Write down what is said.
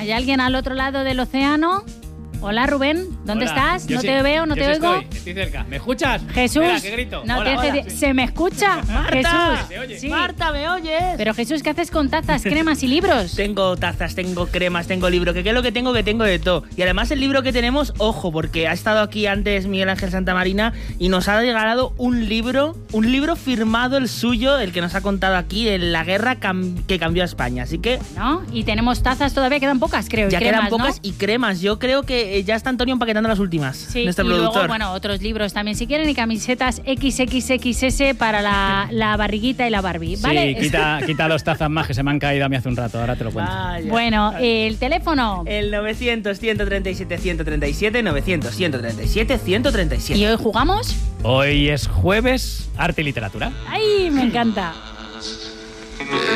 ¿hay alguien al otro lado del océano? Hola, Rubén, ¿dónde estás? No te veo, no te oigo. Estoy cerca. ¿Me escuchas? Jesús, Espera, ¿qué grito? no Hola, te hola. ¿se me escucha? Marta, Jesús, sí. Marta, ¿me oyes? Pero Jesús, ¿qué haces con tazas, cremas y libros? Tengo tazas, tengo cremas, tengo libro. ¿Qué es lo que tengo? Que tengo de todo. Y además el libro que tenemos, ojo, porque ha estado aquí antes Miguel Ángel Santamarina y nos ha regalado un libro firmado el suyo, el que nos ha contado aquí, de la guerra que cambió a España. Así que... ¿No? Y tenemos tazas, todavía quedan pocas, creo. Ya y cremas, quedan pocas, ¿no? y cremas. Yo creo que ya está Antonio empaquetando las últimas. Sí, nuestro y productor. luego, bueno, otros libros también, si quieren, y camisetas XXXS para la barriguita y la Barbie, ¿vale? Sí, quita dos tazas más que se me han caído a mí hace un rato, ahora te lo cuento. Vaya. Bueno, el teléfono. El 900-137-137, 900-137-137. ¿Y hoy jugamos? Hoy es jueves, arte y literatura. ¡Ay, me encanta!